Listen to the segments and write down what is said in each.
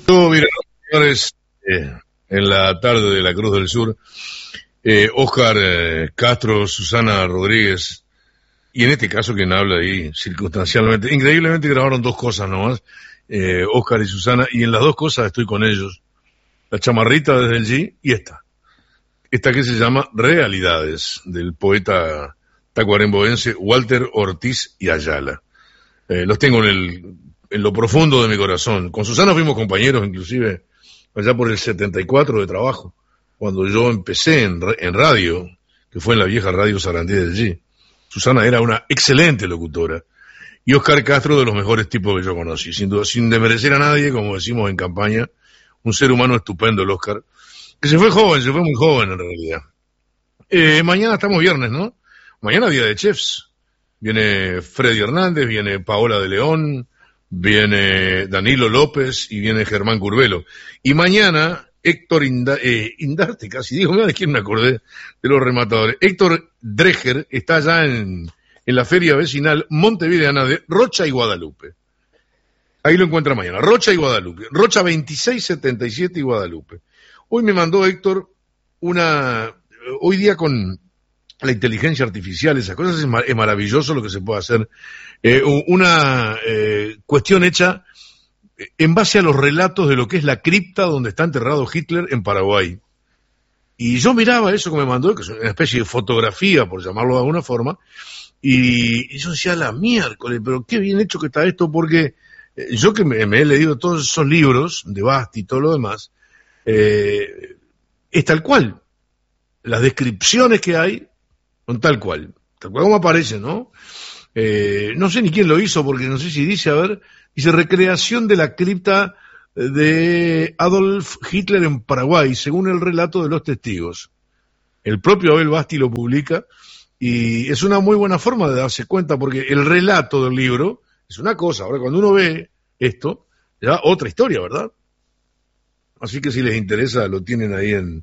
Todo bien, señores, en la tarde de la Cruz del Sur, Óscar Castro, Susana Rodríguez, y en este caso quien habla ahí circunstancialmente, increíblemente grabaron dos cosas nomás, Óscar y Susana, y en las dos cosas estoy con ellos. La chamarrita desde el G y esta que se llama Realidades, del poeta tacuarembóense Walter Ortiz y Ayala. Los tengo en lo profundo de mi corazón. Con Susana fuimos compañeros, inclusive, allá por el 74 de trabajo, cuando yo empecé en radio, que fue en la vieja radio Sarandí del G. Susana era una excelente locutora. Y Óscar Castro, de los mejores tipos que yo conocí, sin duda, sin desmerecer a nadie, como decimos en campaña, un ser humano estupendo el Óscar, que se fue muy joven en realidad. Mañana estamos viernes, ¿no? Mañana día de chefs. Viene Freddy Hernández, viene Paola de León, viene Danilo López y viene Germán Curbelo. Y mañana Héctor Indarte, casi digo, mira de quién me acordé, de los rematadores. Héctor Dreger está allá en la feria vecinal montevideana de Rocha y Guadalupe. Ahí lo encuentra mañana, Rocha y Guadalupe. Rocha 2677 y Guadalupe. Hoy me mandó Héctor hoy día con la inteligencia artificial, esas cosas, es maravilloso lo que se puede hacer. Una cuestión hecha en base a los relatos de lo que es la cripta donde está enterrado Hitler en Paraguay. Y yo miraba eso que me mandó, que es una especie de fotografía, por llamarlo de alguna forma, y yo decía, la miércoles, pero qué bien hecho que está esto, porque yo que me he leído todos esos libros de Basti y todo lo demás, es tal cual. Las descripciones que hay son tal cual como aparece, ¿no? No sé ni quién lo hizo, porque no sé si dice recreación de la cripta de Adolf Hitler en Paraguay, según el relato de los testigos. El propio Abel Basti lo publica, y es una muy buena forma de darse cuenta, porque el relato del libro es una cosa, ahora cuando uno ve esto, ya otra historia, ¿verdad? Así que si les interesa, lo tienen ahí en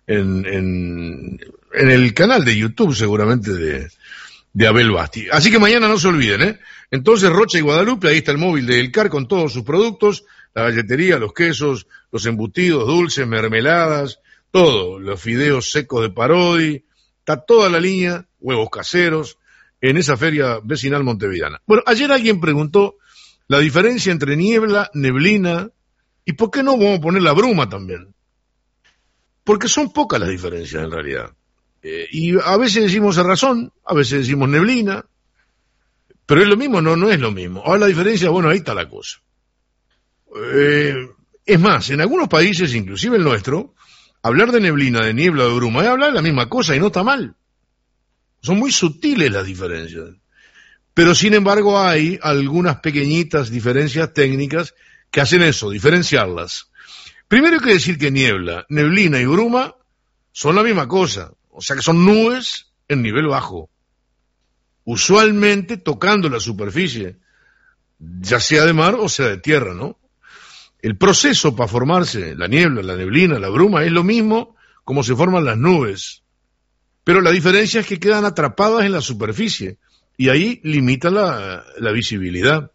el canal de YouTube, seguramente, de Abel Basti. Así que mañana no se olviden, ¿eh? Entonces, Rocha y Guadalupe, ahí está el móvil de El Car con todos sus productos, la galletería, los quesos, los embutidos, dulces, mermeladas, todo, los fideos secos de Parodi, está toda la línea, huevos caseros, en esa feria vecinal montevideana. Bueno, ayer alguien preguntó la diferencia entre niebla, neblina, y por qué no vamos a poner la bruma también. Porque son pocas las diferencias en realidad. Y a veces decimos razón, a veces decimos neblina, pero es lo mismo, no es lo mismo. Ahora la diferencia, bueno, ahí está la cosa. Es más, en algunos países, inclusive el nuestro, hablar de neblina, de niebla, de bruma, es hablar de la misma cosa y no está mal. Son muy sutiles las diferencias. Pero sin embargo hay algunas pequeñitas diferencias técnicas que hacen eso, diferenciarlas. Primero hay que decir que niebla, neblina y bruma son la misma cosa, o sea que son nubes en nivel bajo, usualmente tocando la superficie, ya sea de mar o sea de tierra, ¿no? El proceso para formarse la niebla, la neblina, la bruma es lo mismo como se forman las nubes, pero la diferencia es que quedan atrapadas en la superficie y ahí limita la visibilidad.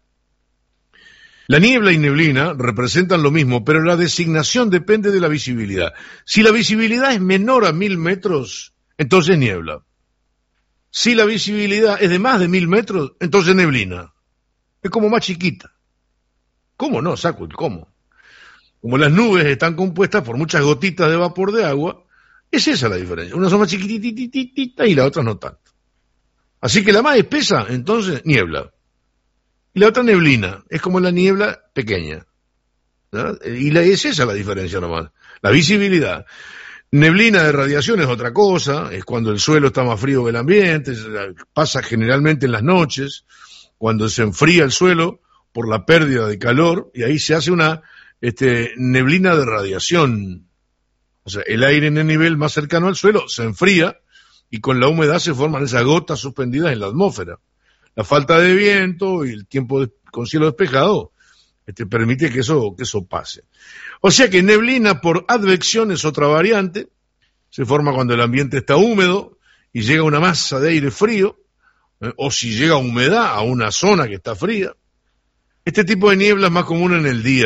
La niebla y neblina representan lo mismo, pero la designación depende de la visibilidad. Si la visibilidad es menor a 1000 metros, entonces niebla. Si la visibilidad es de más de 1000 metros, entonces neblina. Es como más chiquita. ¿Cómo no? Saco el cómo. Como las nubes están compuestas por muchas gotitas de vapor de agua, es esa la diferencia. Una son más chiquitititas y la otra no tanto. Así que la más espesa, entonces, niebla. Y la otra neblina, es como la niebla pequeña. ¿Verdad? Y es esa la diferencia nomás, la visibilidad. Neblina de radiación es otra cosa, es cuando el suelo está más frío que el ambiente, pasa generalmente en las noches, cuando se enfría el suelo por la pérdida de calor, y ahí se hace una neblina de radiación. O sea, el aire en el nivel más cercano al suelo se enfría, y con la humedad se forman esas gotas suspendidas en la atmósfera. La falta de viento y el tiempo con cielo despejado permite que eso pase. O sea que neblina por advección es otra variante, se forma cuando el ambiente está húmedo y llega una masa de aire frío, o si llega humedad a una zona que está fría. Este tipo de niebla es más común en el día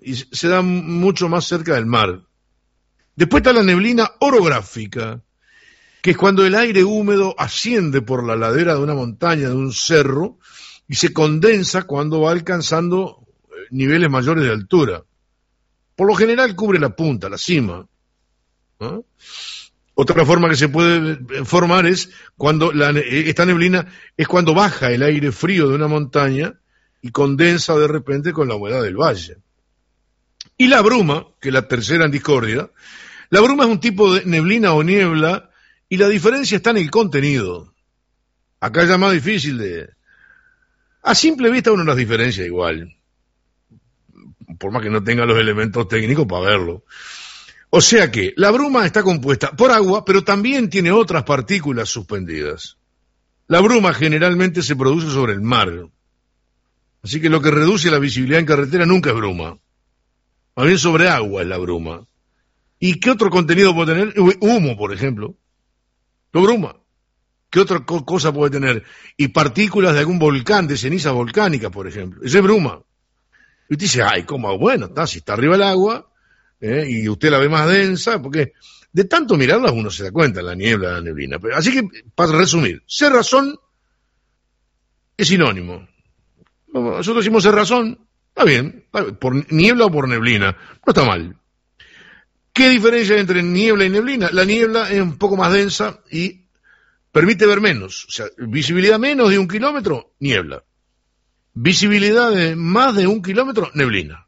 y se da mucho más cerca del mar. Después está la neblina orográfica, que es cuando el aire húmedo asciende por la ladera de una montaña, de un cerro, y se condensa cuando va alcanzando niveles mayores de altura. Por lo general cubre la punta, la cima, ¿no? Otra forma que se puede formar es cuando esta neblina es cuando baja el aire frío de una montaña y condensa de repente con la humedad del valle. Y la bruma, que es la tercera en discordia, la bruma es un tipo de neblina o niebla y la diferencia está en el contenido. Acá es ya más difícil de... A simple vista uno las diferencia igual, por más que no tenga los elementos técnicos para verlo. O sea que la bruma está compuesta por agua, pero también tiene otras partículas suspendidas. La bruma generalmente se produce sobre el mar, así que lo que reduce la visibilidad en carretera nunca es bruma, más bien sobre agua es la bruma. ¿Y qué otro contenido puede tener? Humo, por ejemplo. No bruma. ¿Qué otra cosa puede tener? Y partículas de algún volcán, de cenizas volcánicas, por ejemplo. Eso es bruma. Y usted dice, ay, ¿cómo? Bueno, si está arriba el agua, y usted la ve más densa, porque de tanto mirarla uno se da cuenta, la niebla, la neblina. Así que, para resumir, cerrazón es sinónimo. Nosotros decimos cerrazón, está bien, por niebla o por neblina, no está mal. ¿Qué diferencia hay entre niebla y neblina? La niebla es un poco más densa y permite ver menos. O sea, visibilidad menos de 1 kilómetro, niebla. Visibilidad de más de 1 kilómetro, neblina.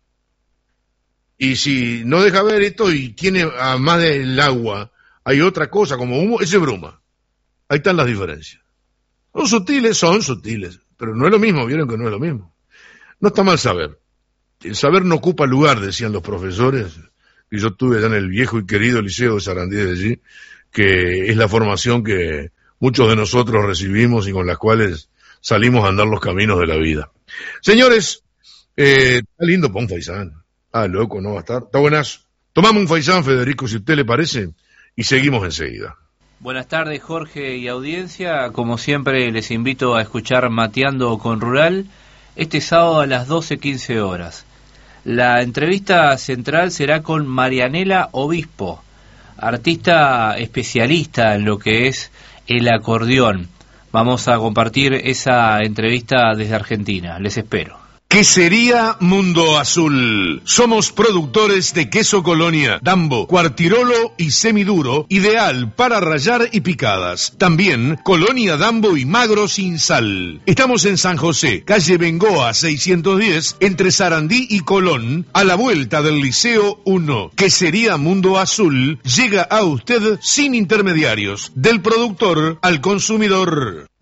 Y si no deja ver esto y tiene a más del agua, hay otra cosa como humo, ese es bruma. Ahí están las diferencias. Son sutiles, pero no es lo mismo, vieron que no es lo mismo. No está mal saber. El saber no ocupa lugar, decían los profesores, que yo tuve allá en el viejo y querido Liceo de Sarandí de allí, que es la formación que muchos de nosotros recibimos y con las cuales salimos a andar los caminos de la vida. Señores, está lindo para un faisán. Loco, no va a estar. Está buenazo. Tomamos un faisán, Federico, si a usted le parece, y seguimos enseguida. Buenas tardes, Jorge y audiencia. Como siempre, les invito a escuchar Mateando con Rural este sábado a las 12:15 horas. La entrevista central será con Marianela Obispo, artista especialista en lo que es el acordeón. Vamos a compartir esa entrevista desde Argentina. Les espero. ¿Qué sería Mundo Azul? Somos productores de queso Colonia, Dambo, Cuartirolo y semiduro, ideal para rallar y picadas. También Colonia Dambo y magro sin sal. Estamos en San José, calle Bengoa 610, entre Sarandí y Colón, a la vuelta del Liceo 1. ¿Qué sería Mundo Azul? Llega a usted sin intermediarios, del productor al consumidor.